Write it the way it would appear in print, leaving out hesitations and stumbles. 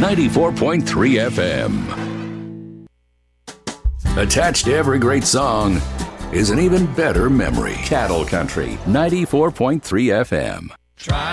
94.3 FM. Attached to every great song is an even better memory. Cattle Country, 94.3 FM. Try